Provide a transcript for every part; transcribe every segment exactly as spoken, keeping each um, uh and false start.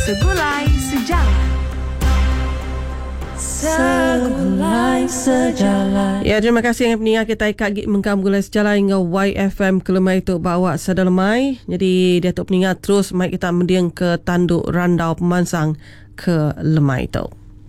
Segulai Sejarah. Segulai Sejarah. Ya, terima kasih yang pendengar kita ikat mengkam gulai sejarah hingga Y F M Kelemai itu bawa sedalamai. Jadi dia tu pendengar terus mai kita mendiang ke tanduk Randau Pemansang ke Lemai itu.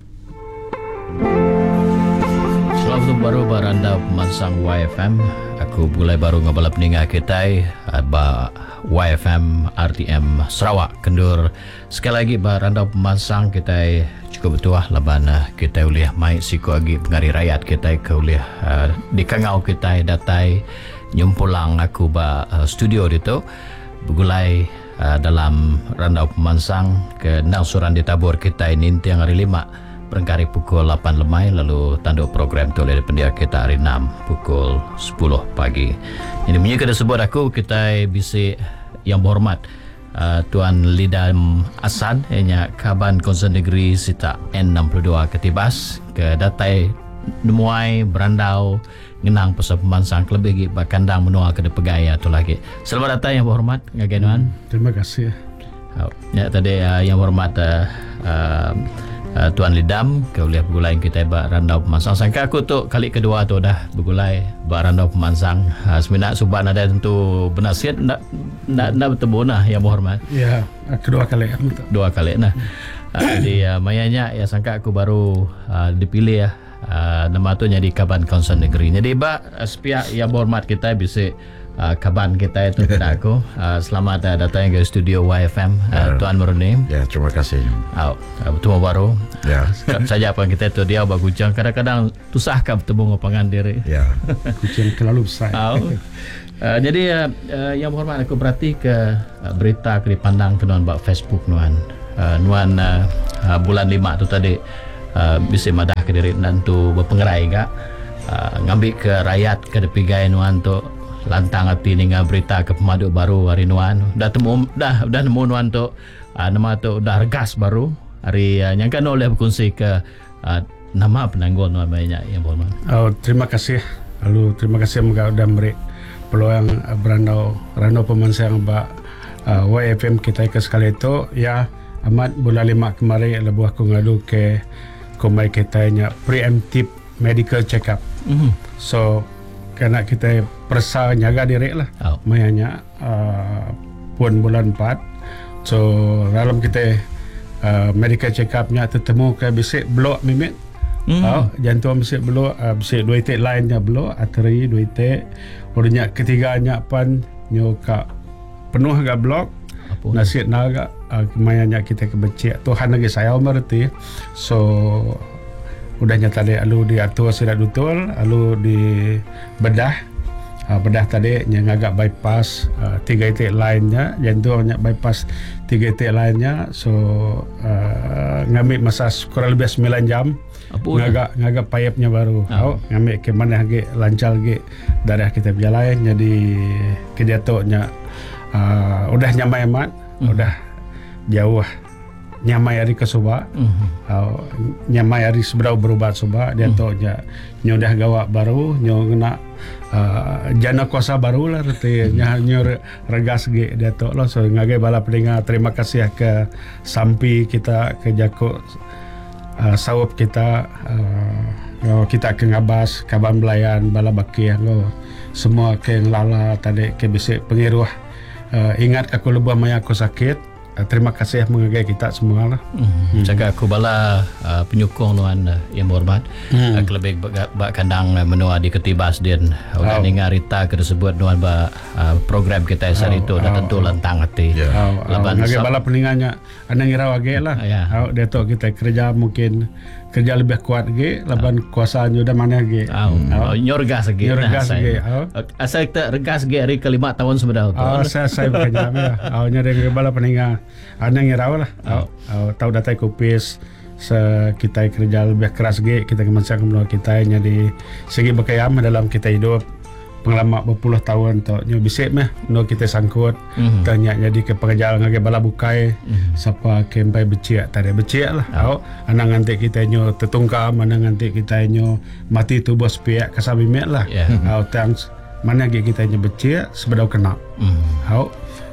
Selamat baru Randau Pemansang Y F M. Aku mulai baru ngabala pendengar kita ba Y F M R T M Sarawak kendur. Sekali lagi ba Randau Pemansang kita cukup betul lah laban kita boleh mai siku lagi pengari rakyat kita ke boleh uh, di kangau kita datai nyumpulang aku ba uh, studio itu begulai uh, dalam Randau Pemansang ke nangsuran ditabur kita ini yang hari lima berengkari pukul lapan lemai lalu tanduk program tu oleh pendidik kita hari enam pukul sepuluh pagi. Ini punya kita sebut aku kita bisik yang berhormat Uh, Tuan Lidam Asad ianya Kaban Konsen Negeri Sita N enam puluh dua Ketibas ke datai Nemuai Berandau ngenang pasal Pemansang kelebih bakandang menua ke pegaya tu lagi. Selamat datang yang berhormat ngaganuan. Hmm, terima kasih. Oh, ya tadi uh, yang berhormat uh, uh, uh, Tuan Lidam ke boleh bergulai kita ba Randau Pemansang. Sangka aku tu kali kedua tu dah bergulai ba Randau Pemansang. Uh, sebenarnya suban ada tentu benasihat nak nak nak bertemu nah yang berhormat. Ya, kedua kali. Dua kali nah. Uh, jadi uh, mayanya ya sangka aku baru uh, dipilih ya. Uh, nama tu jadi Kaban Konsen Negeri. Jadi ba uh, sepihak yang berhormat kita bisa uh, Kaban kita itu kepada aku. Uh, selamat uh, datang ke studio Y F M uh, Tuan Murni. Ya, terima kasih. Oh, uh, bertemu baru. Ya. Saja apa kita tu dia bagujang kadang-kadang tusahkah bertemu ngopangan diri. Ya. Kucing terlalu besar. Oh. Uh, jadi uh, uh, yang berhormat aku berarti ke uh, berita ke dipandang ke nuan bak Facebook nuan uh, nuan uh, uh, bulan lima tu tadi uh, bisa madah ke diri nantu berpengerai gak uh, ngambil ke rakyat ke depigai nuan tu lantang hati dengan berita ke pemaduk baru hari nuan dah temu dah dah nemu nuan tu uh, nama tu dah regas baru hari uh, nyangka oleh berkongsi ke uh, nama penanggul nuan banyak yang berhormat. Oh, terima kasih. Lalu terima kasih muka udah beri peluang Berandau Randau Pemansang ba uh, Y F M kita ke sekali itu ya amat bulan lima kemarin lebuh aku ngadu ke komai kita nya preemptive medical check up. Mm-hmm. So karena kita persa nyaga diri lah. Oh. Mayanya uh, pun bulan empat. So dalam kita uh, medical check up-nya tertemu ke bisik blok mimit. Mm. Oh, jantung bisik blok, uh, bisik dua itik lainnya blok, arteri dua itik. Orangnya ketiganya pan nyoka penuh agak blok. Nasib naga uh, kemayanya kita kebecik. Tuhan lagi saya berarti. So udahnya tadi lalu diatur sudah betul, lalu di bedah. Uh, bedah tadi yang agak bypass uh, tiga itik lainnya, jantungnya bypass tiga itik lainnya. So uh, ngambil masa kurang lebih sembilan jam. Ngagak ngagak payapnya baru. Oh, ngambil ke mana lagi lancar lagi darah kita berjalan jadi kedatuknya uh, udah nyamai amat, mm. udah jauh nyamai hari ke Subak. Mm. Uh, nyamai hari seberau berubat Subak dia mm. tuknya nyo dah gawak baru nyo kena uh, jana kuasa baru lah reti nya nyo regas ge dia tok lo so ngagai bala pendengar terima kasih ke sampi kita ke Jakuk Uh, sawap kita uh, kita ke ngabas kaban belayan bala baki lo semua ke lala tadi ke bisik pengiruh uh, ingat aku lebih maya aku sakit uh, terima kasih mengagai kita semua lah. Hmm. Jaga aku bala uh, penyukung nuan uh, yang berhormat. Hmm. Uh, kelebih bak kandang uh, menua di Ketibas din. Udah oh. Ningar rita ke disebut nuan ba uh, program kita esar oh. itu dah oh. tentu oh. lantang hati. Yeah. Oh. Laban oh. bala peninganya ana ngira wage lah. Yeah. Oh, dia tu kita kerja mungkin kerja lebih kuat lagi laban oh. kuasaan udah mana lagi. Oh. Oh. Nyor gas lagi. Nyor gas lagi. Oh. Asal kita regas lagi hari kelima tahun sebenarnya. Oh, saya saya bekerja ya. Oh, nyari bala peningah. Ana ngira lah. Oh. Oh, tahu datai kupis se kita kerja lebih keras ge kita kemasang menua kita jadi segi berkayam dalam kita hidup pengalaman berpuluh tahun tu nyo bisik meh no kita sangkut mm-hmm. tanya jadi ke pekerjaan ngage bala bukai mm-hmm. siapa kempai becik tadi becik lah oh. Anang nanti kita nyo tertungkam anang nanti kita nyo mati tu bos pihak kasamimet lah yeah. Oh, thanks mana ge kita nyo becik sebedau kena mm-hmm. Oh.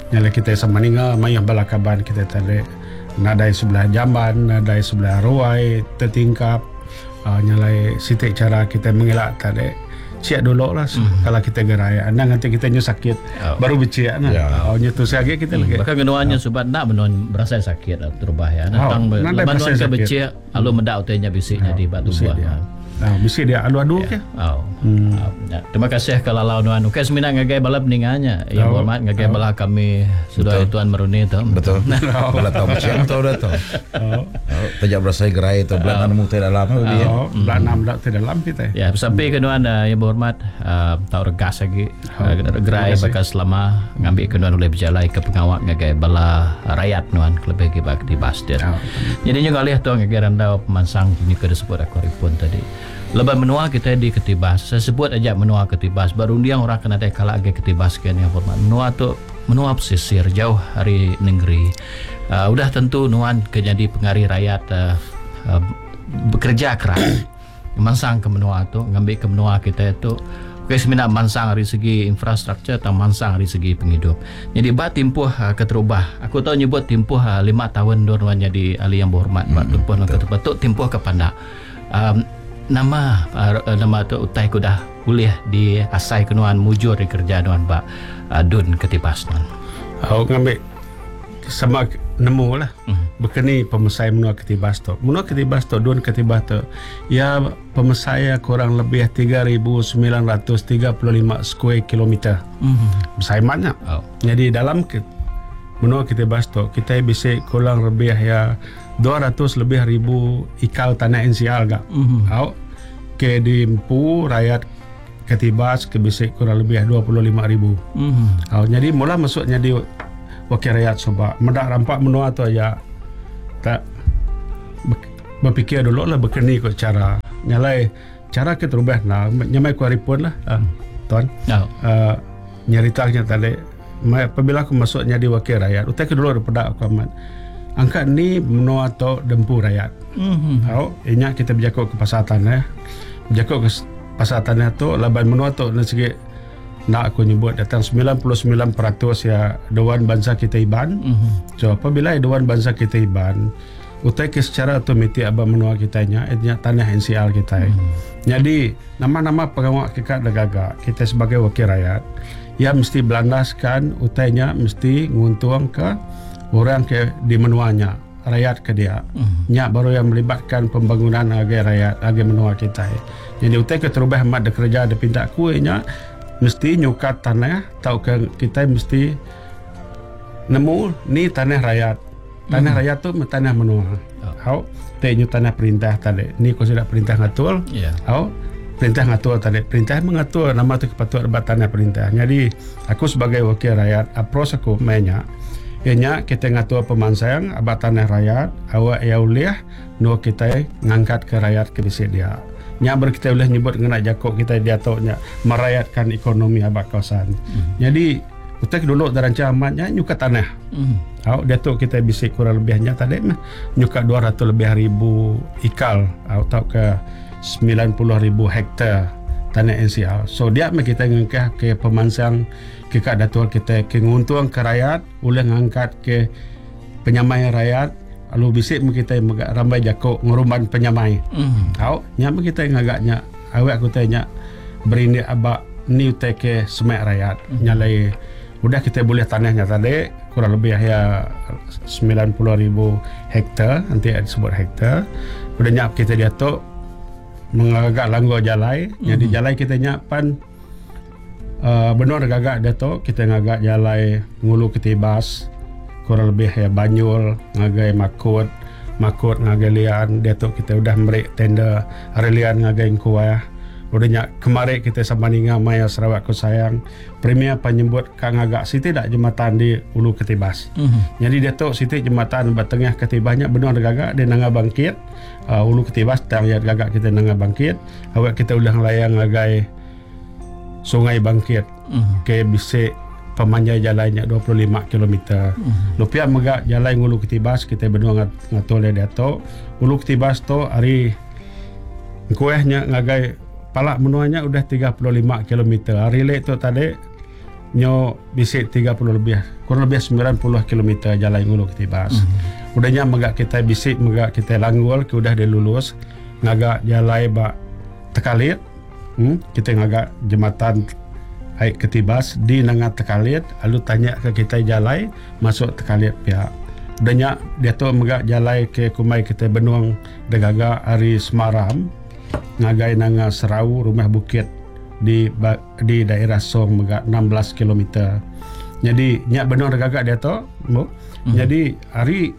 nyala kita sama ninga mayah balakaban kita tadi nadai sebelah jamban, nadai sebelah ruai tertingkap, uh, nyalai sitik cara kita mengelak tadi siap dulu lah mm. kalau kita gerai anda nanti kita nyu sakit oh. baru biciak nah yeah. oh nyu tu sakit kita mm. lagi bahkan genuannya oh. sebab nak menon berasa sakit atau berbahaya natang oh, menon ke biciak alu mendak utenya bisiknya oh, di batu buah ah bisi dia adu-adu ke oh hmm. uh, ya. Terima kasih kalau lawan nuan ukes minat ngagai balap ninganya yang oh. hormat ngagai oh. bala kami sudah tuan meruni tu betul bala tahu macam tahu dah tu oh tajak berasa gerai tu belan nemu te dalam tu dia belan nam dak te dalam kita ya sampai ke nuan yang berhormat tahu regas lagi gerai bekas lama ngambil ke nuan oleh berjalai ke pengawak ngagai bala rakyat nuan lebih ke bakti basdet jadi nya galih tu ngagai randau pemansang ini ke disebut aku ripun tadi leban menua kita di Ketibas. Saya sebut aja menua Ketibas. Baru dia orang kena ada kalak ke Ketibas kan yang hormat. Menua tu menua pesisir jauh hari negeri. Uh, udah tentu nuan ke jadi pengari rakyat uh, uh, bekerja keras. Mansang ke menua tu, ngambil ke menua kita itu kes minat mansang dari segi infrastruktur atau mansang dari segi penghidup. Jadi bat tempoh uh, keterubah. Aku tahu nyebut tempoh uh, lima tahun nuan jadi ahli yang berhormat. Bat tempoh nak keterubah tempoh ke pandak. Um, nama uh, nama tu utai ku dah boleh di asai kenuan mujur di kerja nuan Pak uh, Dun Ketibas nuan. Aku ngambil sama nemu lah mm. berkeni pemesai menua Ketibas tu. Menua Ketibas tu Dun Ketibas tu ya pemesai kurang lebih tiga ribu sembilan ratus tiga puluh lima square kilometer. Mm. Besar banyak. Oh. Jadi dalam ke, menua Ketibas tu kita bisa kurang lebih ya dua ratus lebih ribu ikal tanah N C L gak. Mm-hmm. Au ke dimpu rakyat Ketibas ke bisa kurang lebih dua puluh lima ribu. Mm-hmm. Au jadi mula masuknya di wakil rakyat soba. Mendak rampak menua tu aja tak berfikir dulu lah berkeni kok cara nyalai cara kita rubah nah nyamai ku haripun lah uh, tuan. No. Uh, nyeritanya tadi apabila aku masuknya di wakil rakyat utai ke dulu daripada aku amat angkat ni menua atau dempu rakyat. Mm-hmm. Tahu, inya kita berjakut ke pasar tanah. Berjakut ke pasar tanah tu laban menua tu nak sikit nak aku nyebut datang sembilan puluh sembilan peratus ya Dewan Bangsa kita Iban. Mm-hmm. So apabila Dewan Bangsa kita Iban utai ke secara otomatik abang menua kitanya inya tanah N C L kita. Mm-hmm. Jadi nama-nama pengawal kekat negara kita sebagai wakil rakyat ya mesti berlandaskan utainya mesti nguntung ke orang ke di menuanya rakyat ke dia mm. nyak baru yang melibatkan pembangunan agar rakyat agar menua kita jadi utai ke terubah mat de kerja de pinta kuenya mesti nyukat tanah tahu ke kita mesti nemu ni tanah rakyat tanah mm. rakyat tu tanah menua hau te nyu tanah perintah tadi ni ko sudah perintah ngatur yeah. hau perintah ngatur tadi perintah mengatur nama tu kepatuhan tanah perintah jadi aku sebagai wakil rakyat approach aku mainnya ianya kita ngatur pemansang abad tanah rakyat awak ya uliah no kita ngangkat ke rakyat ke bisi dia nya ber kita boleh nyebut ngena jakok kita dia taunya merakyatkan ekonomi abad kawasan mm. jadi utek dulu daranca amatnya nyuka tanah mm. Au dia tu kita bisi kurang lebihnya tadi mah nyuka dua ratus lebih ribu ikal au tau ke sembilan puluh ribu hektar tanah N C L so dia mah kita ngangkat ke pemansang ke kat datul kita ke nguntung ke rakyat boleh ngangkat ke penyamai rakyat lalu bisik kita ramai jakok ngurumban penyamai mm. tahu nyama kita ngagaknya awak aku tanya berini abak ni utai ke semak rakyat mm. nyalai udah kita boleh tanahnya tadi kurang lebih ya sembilan puluh ribu hektar nanti disebut hektar udah nyap kita dia tu mengagak langgo jalai mm. jadi jalai kita nyapan Uh, benar gagak dia tu kita ngagak jalai ngulu Ketibas kurang lebih ya Banyul ngagai Makut Makut ngagai Lian dia tu kita udah beri tender Lian ngagai Kuah udahnya kemarin kita sama ninga Maya Sarawak ku sayang premier penyebut kang ngagak siti tak jembatan di Ulu Ketibas mm-hmm. jadi dia tu siti jembatan batengah Ketibasnya benar gagak dia nanga bangkit uh, Ulu Ketibas tang ya gagak kita nanga bangkit awak kita udah ngelayang ngagai Sungai Bangkit mm. ke bisa pemanjai jalannya dua puluh lima kilometer. Mm. Lupian megak jalan Ulu Ketibas kita berdua ngat ngatur dia tu. Ulu Ketibas tu hari kuehnya ngagai palak menuanya udah tiga puluh lima kilometer. Hari lek tu tadi nyo bisik tiga puluh lebih, kurang lebih sembilan puluh kilometer jalan ngulu Ketibas. Mm-hmm. Udahnya megak kita bisik, megak kita langgul, ke udah dilulus, ngagak jalai bak Tekalit, hmm, kita ngagak jembatan Aik Ketibas di Nangat Tekalit, lalu tanya ke kita jalai masuk Tekalit pihak. Udahnya dia tu megak jalai ke kumai kita benuang degaga hari Semaram, ngagai nanga Serau Rumah Bukit di di daerah Song megak enam belas kilometer. Jadi nyak benuang degaga dia tu, bu. Mm-hmm. Jadi hari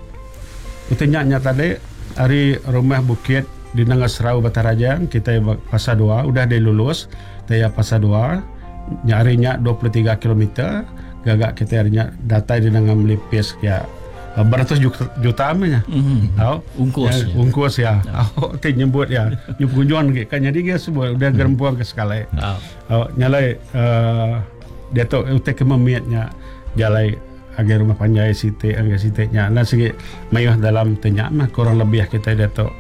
utenya nya tadi hari Rumah Bukit di Nanga Serau Batarajang kita Pasa dua udah dilulus saya Pasa dua nyarinya dua puluh tiga kilometer gagak kita harinya data di Nanga Melipis ya beratus juta, juta amanya. Mm-hmm. Oh, ungkus ya, ungkus ya. Oh, tu nyebut ya. Nyukunjuan kan jadi dia semua udah gerempuang ke sekali. Oh, nyalai uh, dia tu utek kememiatnya jalai agar rumah panjai site agar sitenya nah segi mayuh dalam tanya mah kurang lebih kita dia tu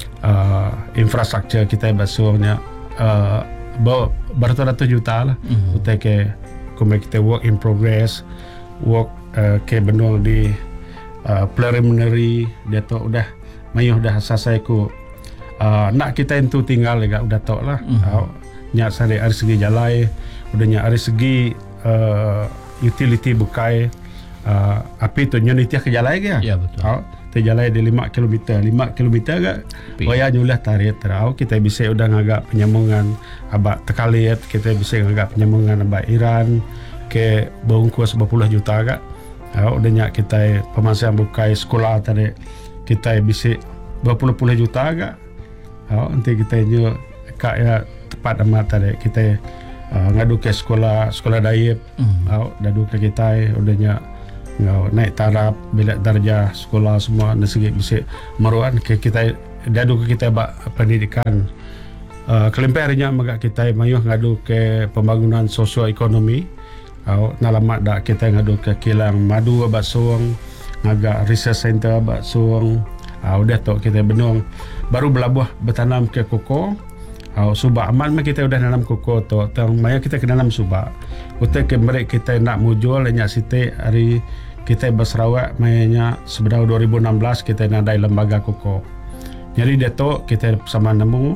uh, infrastruktur kita basuhnya uh, bawa beratus juta lah. Mm-hmm. Utek ke kumai kita work in progress work uh, ke benuang di Uh, preliminary dia tu udah mayuh dah selesai ku uh, nak kita itu tinggal juga udah tok lah. Mm-hmm. uh, nyak sari dari segi jalai udahnya dari segi uh, utility bukai uh, api tu nyunitia ke jalai ke ya betul. Uh, te jalai di lima kilometer lima kilometer ke waya nyulah tarik terau kita bisa udah ngagak penyambungan abak Tekalit kita bisa ngagak penyambungan abak Iran ke bungkus berpuluh juta ke. Oh, udahnya kita pemasaran bukai sekolah tadi kita bisa berpuluh-puluh juta agak. Oh, nanti kita juga kak ya tepat amat tadi kita uh, ngadu ke sekolah sekolah daib. Mm. Oh, dadu ke kita udahnya ngau naik taraf bilik darjah sekolah semua nasi bisa meruan ke kita dadu ke kita bak pendidikan. Uh, kelimpai harinya magak kita mayuh ngadu ke pembangunan sosioekonomi. Oh, nalamat dak kita ngadu ke kilang madu abak Suang, ngagak research center abak Suang. Ah, udah tu kita benuang baru belabuh bertanam ke koko. Oh, subak aman mah kita udah nanam koko tu. Tang maya kita kena nanam subak. Utek ke merek kita nak mujul nya site hari kita berserawak mayanya sebenarnya dua ribu enam belas kita nadai lembaga koko. Jadi dia tu kita sama nemu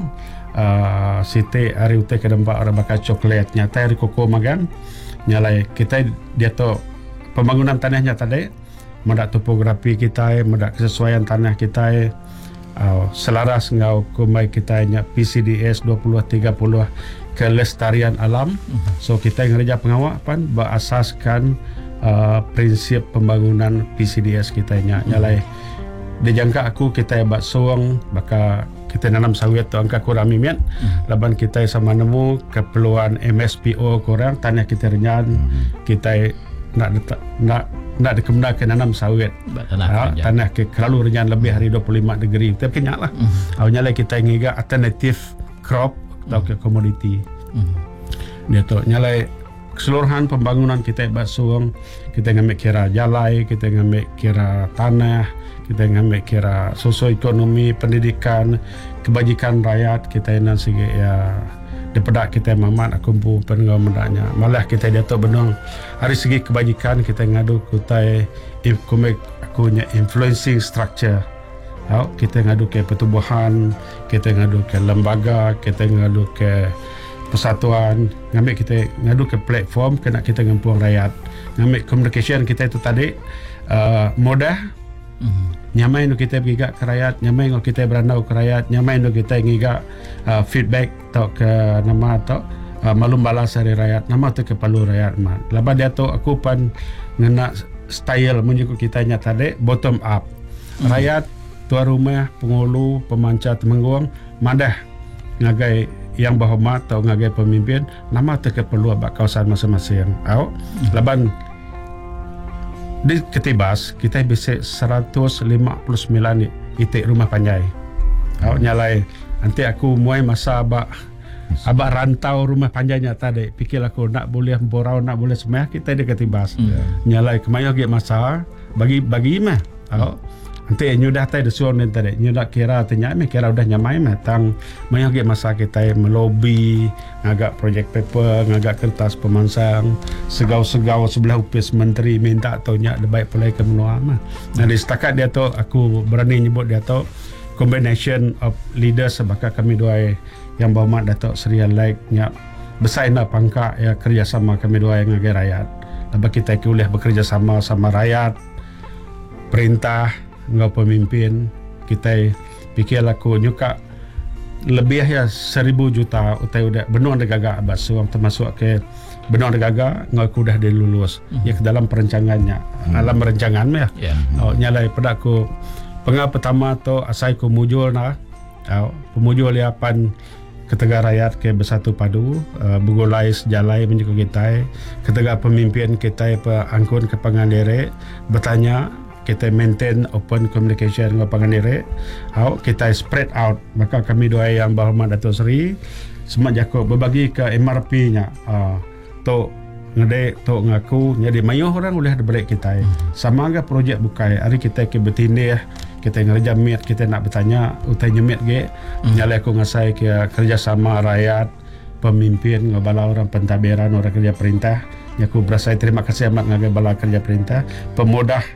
uh, site hari utek ke dempak orang bakal coklat nyata hari koko magan. Nyalai kita dia tu pembangunan tanahnya tadi medak topografi kita medak kesesuaian tanah kita uh, selaras ngau kumai kita nya P C D S dua puluh tiga puluh kelestarian alam. Uh-huh. So kita ngerja pengawapan berasaskan uh, prinsip pembangunan P C D S kita nya. Uh-huh. Nyalai dijangka aku kita bak Suang baka kita nanam sawit tu angka kurang mimian. Hmm. Laban kita sama nemu keperluan M S P O kurang tanah kita renyan. Hmm. Kita nak nak nak dikemna ke nanam sawit. Tanah, ha, tanah ke terlalu renyan lebih hari dua puluh lima degree. Tapi kenyak lah. Hmm. Awalnya lah kita ngiga alternative crop atau hmm. ke komoditi. Hmm. Dia tu nyalai keseluruhan pembangunan kita bak Suang kita ngambil kira jalai, kita ngambil kira tanah, kita ngambil kira sosioekonomi, pendidikan, kebajikan rakyat kita nak segi ya daripada kita mamat kumpul penengah mendaknya. Malah kita dia tu benung dari segi kebajikan kita ngadu kutai ikumek akunya influencing structure. Oh, kita ngadu ke pertubuhan, kita ngadu ke lembaga, kita ngadu ke persatuan, ngambil kita ngadu ke platform kena kita ngampuang rakyat. Ngambil communication kita itu tadi uh, mudah. Mm-hmm. Nyamai untuk kita pergi ke rakyat, nyamai untuk kita berandau ke rakyat, nyamai untuk kita ngiga uh, feedback atau ke nama atau uh, malum balas dari rakyat, nama tu ke palu rakyat man. Lepas dia tu aku pan ngena style menyuku kita nya tadi bottom up. Mm-hmm. Rakyat tuan rumah, pengulu, pemancat Temenggung, madah ngagai yang berhormat atau ngagai pemimpin, nama tu ke perlu abak kawasan masing-masing. Au, mm-hmm. Leban di Ketibas kita bisa seratus lima puluh sembilan itik rumah panjai. Awak nyalai nanti aku mulai masa abak abak rantau rumah panjainya tadi. Fikir aku nak boleh borau nak boleh semua kita di Ketibas. Mm. Nyalai kemayo ge masa bagi bagi mah. Awak nanti nyu dah tai desuan nanti tadi nyu dah kira tanya me kira udah nyamai me tang mayang ge masa kita melobi ngagak project paper ngagak kertas pemansang segau-segau sebelah upis menteri minta taunya ada baik pulai ke menua mah. Nah di setakat dia tu aku berani nyebut dia tu combination of leaders sebab kami dua yang berhormat Datuk Seri Alaik nya besaina pangka ya kerjasama kami dua yang ngagai rakyat. Lepas kita boleh bekerja sama sama rakyat perintah ngau pemimpin kita fikir laku nyuka lebih ya seribu juta utai udah benua negara basuang termasuk ke benua negara ngau aku dah dilulus mm-hmm. ya ke dalam perancangannya mm-hmm. alam perancangan ya yeah. oh, nyalai pada aku pengah pertama tu asai ku mujul na oh, pemujul liapan ketega rakyat ke bersatu padu uh, begulai sejalai menjuku kita ketega pemimpin kita angkun ke pangandere bertanya kita maintain open communication dengan pangandere how kita spread out maka kami doa yang berhormat Datuk Seri semak jako berbagi ke M R P nya uh, to ngede to ngaku jadi mayuh orang boleh balik kita sama ga projek bukai hari kita ke bertindih kita ngerja meet kita nak bertanya utai nyemit ge hmm. nyalai aku ngasai ke kerjasama rakyat pemimpin ngabala orang pentadbiran orang kerja perintah aku berasa terima kasih amat ngagai bala kerja perintah pemudah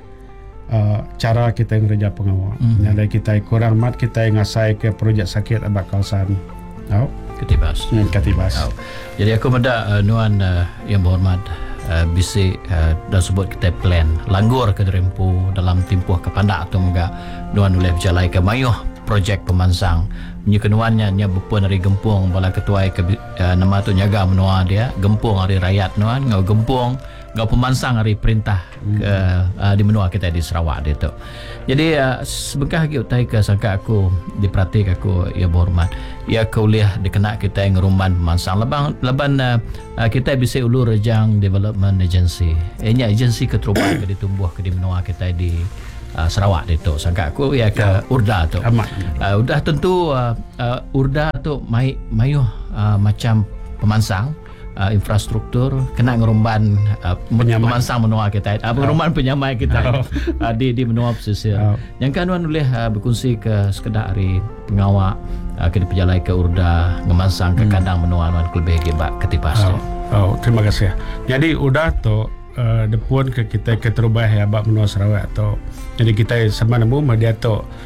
uh, cara kita ngerja pengawal hmm. nyalai kita kurang mat kita ngasai ke projek sakit abak kawasan oh Ketibas hmm, Ketibas oh. Jadi aku mendak uh, nuan uh, yang berhormat Uh, bisik uh, dan sebut kita plan langgur ke derempu dalam tempoh kepandak atau enggak nuan boleh berjalai ke mayuh projek pemansang nya kenuannya nya berpun dari gempung bala ketua ke uh, nama tu nyaga menua dia gempung hari rakyat nuan ngau gempung ngau pemansang hari perintah ke uh, di menua kita di Sarawak dia tu. Jadi uh, sebegah lagi utai ke sangka aku diperhatik aku ya berhormat ya kuliah dikena kita yang rumah pemansang leban leban uh, uh, kita bisa ulu rejang development agency ianya agensi keterubahan ke ditumbuh ke di menua kita di uh, Sarawak itu sangka aku ya ke ya. Urda tu uh, udah tentu uh, uh, Urda tu mai mayuh uh, macam pemansang uh, infrastruktur kena ngerumban uh, pemansang menua kita uh, ngerumban penyamai kita oh. uh, di di menua pesisir oh. yang kanuan boleh uh, berkongsi ke sekedar hari pengawak uh, ke diperjalai ke Urda ngemansang ke hmm. kandang menua nuan lebih hebat Ketibas oh. oh terima kasih jadi udah tu uh, depun ke kita keterubah ya bab menua Sarawak tu jadi kita sama nemu dia tu